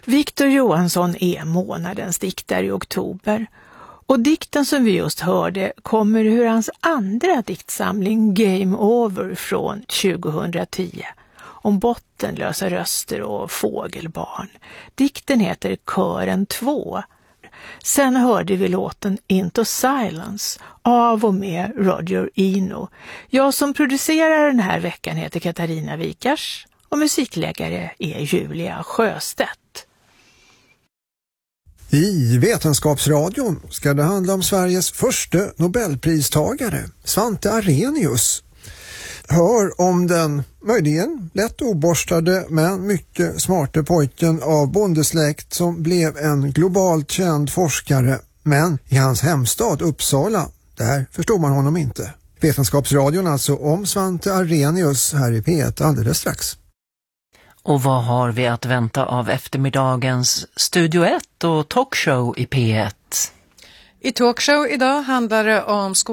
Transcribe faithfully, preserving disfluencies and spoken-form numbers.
Victor Johansson är månadens diktare i oktober. Och dikten som vi just hörde kommer ur hans andra diktsamling Game Over från tjugohundratio. Om bottenlösa röster och fågelbarn. Dikten heter Kören två. Sen hörde vi låten Into Silence av och med Roger Eno. Jag som producerar den här veckan heter Katarina Wikars och musikläggare är Julia Sjöstedt. I Vetenskapsradion ska det handla om Sveriges första Nobelpristagare, Svante Arrhenius. Hör om den möjligen lätt oborstade men mycket smarta pojken av bondesläkt som blev en globalt känd forskare. Men i hans hemstad Uppsala, där förstår man honom inte. Vetenskapsradion alltså om Svante Arrhenius här i P ett alldeles strax. Och vad har vi att vänta av eftermiddagens Studio ett och talkshow i P ett? I talkshow idag handlar det om